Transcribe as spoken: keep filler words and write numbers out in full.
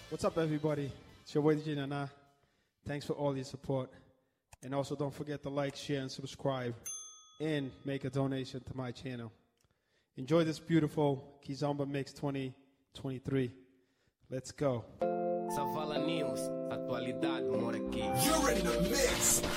What's up, everybody? It's your boy D J Nana. Thanks for all your support. And also don't forget to like, share, and subscribe. And make a donation to my channel. Enjoy this beautiful Kizomba Mix twenty twenty-three. Let's go. Savala News, atualidade mora aqui. You're in the mix